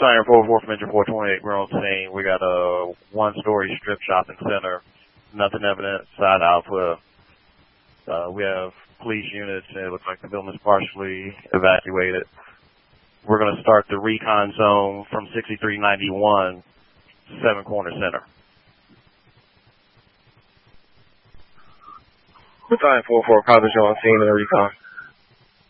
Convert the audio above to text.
Siren 404 from Engine 428. We're on scene. We got a one-story strip shopping center. Nothing evident. Side alpha. We have police units, and it looks like the building is partially evacuated. We're going to start the recon zone from 6391, Seven Corner Center. Siren 404, copy, show on scene in the recon.